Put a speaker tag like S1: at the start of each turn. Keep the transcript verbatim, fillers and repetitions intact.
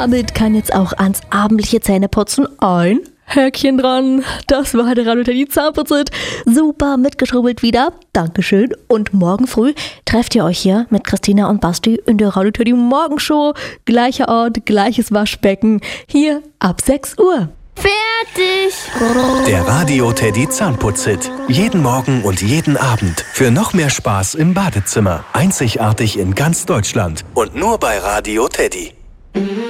S1: damit kann jetzt auch ans abendliche Zähneputzen ein Häkchen dran. Das war der Radio Teddy Zahnputzit. Super mitgeschrubbelt wieder. Dankeschön. Und morgen früh trefft ihr euch hier mit Christina und Basti in der Radio Teddy Morgenshow. Gleicher Ort, gleiches Waschbecken. Hier ab sechs Uhr.
S2: Fertig!
S3: Der Radio Teddy Zahnputzit. Jeden Morgen und jeden Abend. Für noch mehr Spaß im Badezimmer. Einzigartig in ganz Deutschland. Und nur bei Radio Teddy.